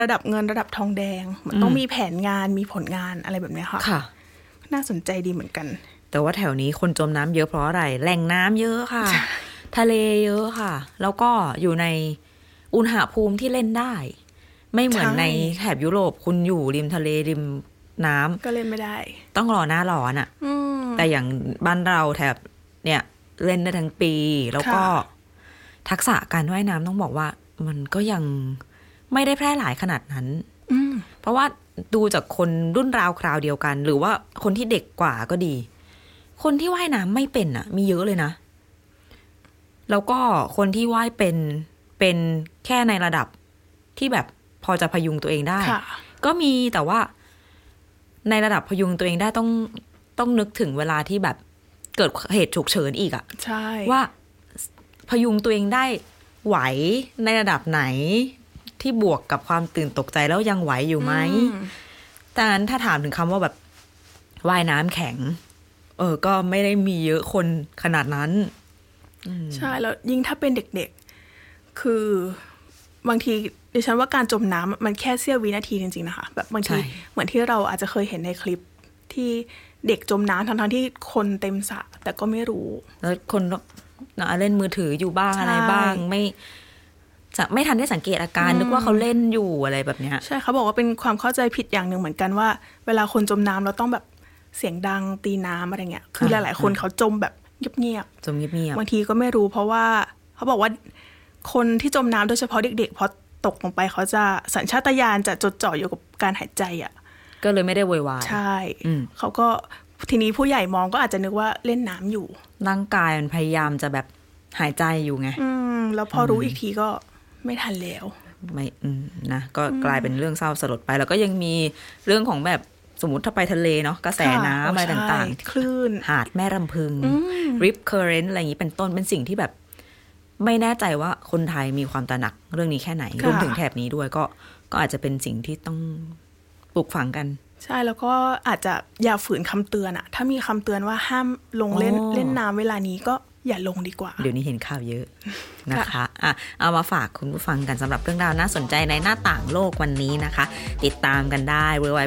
ระดับเงินระดับทองแดงมันต้องมีแผนงานมีผลงานอะไรแบบนี้ค่ะน่าสนใจดีเหมือนกันแต่ว่าแถวนี้คนจมน้ำเยอะเพราะอะไรแหล่งน้ำเยอะค่ะทะเลเยอะค่ะแล้วก็อยู่ในอุณหภูมิที่เล่นได้ไม่เหมือนในแถบยุโรปคุณอยู่ริมทะเลริมน้ำก็เล่นไม่ได้ต้องรอหน้าร้อนอ่ะแต่อย่างบ้านเราแถบเนี่ยเล่นได้ทั้งปีแล้วก็ทักษะการว่ายน้ำต้องบอกว่ามันก็ยังไม่ได้แพร่หลายขนาดนั้นเพราะว่าดูจากคนรุ่นราวคราวเดียวกันหรือว่าคนที่เด็กกว่าก็ดีคนที่ว่ายน้ำไม่เป็นอ่ะมีเยอะเลยนะแล้วก็คนที่ว่ายเป็นแค่ในระดับที่แบบพอจะพยุงตัวเองได้ก็มีแต่ว่าในระดับพยุงตัวเองได้ต้องนึกถึงเวลาที่แบบเกิดเหตุฉุกเฉินอีกอ่ะใช่ว่าพยุงตัวเองได้ไหวในระดับไหนที่บวกกับความตื่นตกใจแล้วยังไหวอยู่ไหมแต่นั้นถ้าถามถึงคำว่าแบบว่ายน้ำแข็งก็ไม่ได้มีเยอะคนขนาดนั้นใช่แล้วยิ่งถ้าเป็นเด็กๆคือบางทีดิฉันว่าการจมน้ำมันแค่เสี้ยววินาทีจริงๆนะคะแบบบางทีเหมือนที่เราอาจจะเคยเห็นในคลิปที่เด็กจมน้ำทั้งๆที่คนเต็มสระแต่ก็ไม่รู้แล้วคนเล่นมือถืออยู่บ้างอะไรบ้างไม่ทันได้สังเกตอาการนึกว่าเขาเล่นอยู่อะไรแบบเนี้ยใช่เขาบอกว่าเป็นความเข้าใจผิดอย่างหนึ่งเหมือนกันว่าเวลาคนจมน้ำเราต้องแบบเสียงดังตีน้ำอะไรเงี้ยคือหลายๆคนเขาจมแบบเงียบๆบางทีก็ไม่รู้เพราะว่าเขาบอกว่าคนที่จมน้ำโดยเฉพาะเด็กๆพอตกลงไปเขาจะสัญชาตญาณจะจดจ่ออยู่กับการหายใจอ่ะก็เลยไม่ได้โวยวายใช่เขาก็ทีนี้ผู้ใหญ่มองก็อาจจะนึกว่าเล่นน้ำอยู่ร่างกายมันพยายามจะแบบหายใจอยู่ไงแล้วพอรู้อีกทีก็ไม่ทันแล้วไม่นะก็กลายเป็นเรื่องเศร้าสลดไปแล้วก็ยังมีเรื่องของแบบสมมติถ้าไปทะเลเนาะกระแสน้ำอะไรต่างๆคลื่นหาดแม่รำพึง Rip Current อะไรอย่างนี้เป็นต้นเป็นสิ่งที่แบบไม่แน่ใจว่าคนไทยมีความตระหนักเรื่องนี้แค่ไหนรวมถึงแถบนี้ด้วยก็อาจจะเป็นสิ่งที่ต้องปลูกฝังกันใช่แล้วก็อาจจะอย่าฝืนคำเตือนอะถ้ามีคำเตือนว่าห้ามลงเล่นน้ำเวลานี้ก็อย่าลงดีกว่าเดี๋ยวนี้เห็นข่าวเยอะนะคะเอามาฝากคุณผู้ฟังกันสำหรับเรื่องราวน่าสนใจในหน้าต่างโลกวันนี้นะคะติดตามกันได้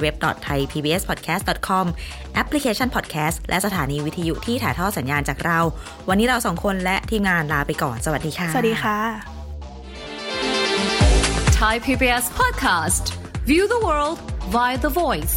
www.thaipbspodcast.com แอปพลิเคชัน podcast และสถานีวิทยุที่ถ่ายทอดสัญญาณจากเราวันนี้เราสองคนและทีมงานลาไปก่อนสวัสดีค่ะสวัสดีค่ะ Thai PBS Podcast View the world via the voice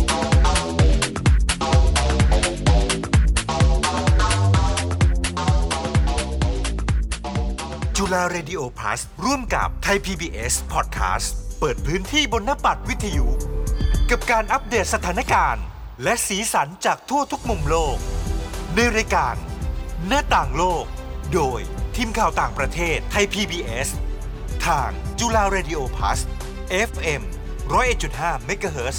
จุฬาเรดิโอ Plus ร่วมกับไทย PBS Podcast เปิดพื้นที่บนหน้าปัดวิทยุกับการอัปเดตสถานการณ์และสีสันจากทั่วทุกมุมโลกในรายการหน้าต่างโลกโดยทีมข่าวต่างประเทศไทย PBS ทางจุฬาเรดิโอ Plus FM 101.5 MHz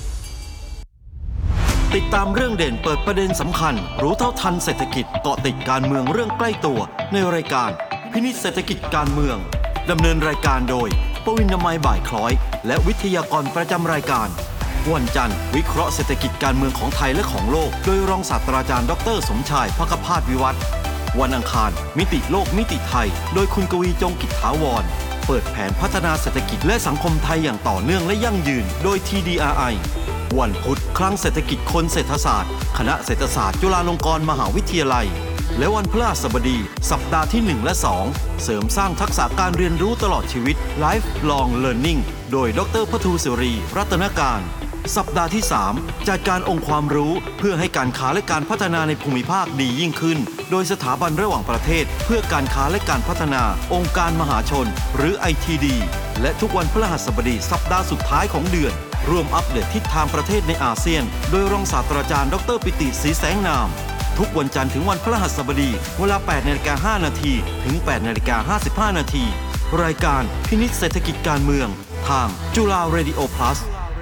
ติดตามเรื่องเด่นเปิดประเด็นสำคัญรู้เท่าทันเศรษฐกิจเกาะติดการเมืองเรื่องใกล้ตัวในรายการพินิจเศรษฐกิจการเมืองดำเนินรายการโดยปวิณ มัย บ่ายคล้อยและวิทยากรประจำรายการวันจันทร์วิเคราะห์เศรษฐกิจการเมืองของไทยและของโลกโดยรองศาสตราจารย์ดร.สมชายภคพาสวิวัฒน์วันอังคารมิติโลกมิติไทยโดยคุณกวีจงกิจถาวรเปิดแผนพัฒนาเศรษฐกิจและสังคมไทยอย่างต่อเนื่องและยั่งยืนโดย TDRI วันพุธคลังเศรษฐกิจคนเศรษฐศาสตร์คณะเศรษฐศาสตร์จุฬาลงกรณ์มหาวิทยาลัยและวันพฤหัสบดีสัปดาห์ที่1และ2เสริมสร้างทักษะการเรียนรู้ตลอดชีวิต Lifelong Learning โดยดร.พทูศิรีรัตนการสัปดาห์ที่3จัดการองค์ความรู้เพื่อให้การค้าและการพัฒนาในภูมิภาคดียิ่งขึ้นโดยสถาบันระหว่างประเทศเพื่อการค้าและการพัฒนาองค์การมหาชนหรือ ITD และทุกวันพฤหัสบดีสัปดาห์สุดท้ายของเดือนร่วมอัปเดตทิศทางประเทศในอาเซียนโดยรองศาสตราจารย์ดร.ปิติศรีแสงนามทุกวันจันทร์ถึงวันพฤหัสบดีเวลา 8:05 น.ถึง 8:55 น.รายการพินิจเศรษฐกิจการเมืองทางจุฬาเรดิโอ Plus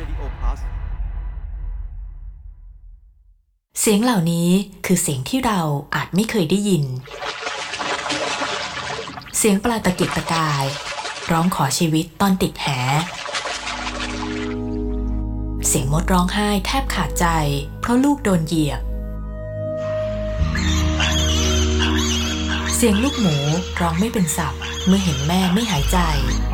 เสียงเหล่านี้คือเสียงที่เราอาจไม่เคยได้ยินเสียงปลาตะเกียกตะกายร้องขอชีวิตตอนติดแหเสียงมดร้องไห้แทบขาดใจเพราะลูกโดนเหยียบเสียงลูกหมูร้องไม่เป็นสับเมื่อเห็นแม่ไม่หายใจ